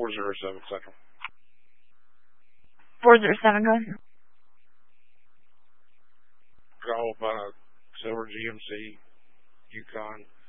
407 Central. 407, go ahead. Call about a silver GMC Yukon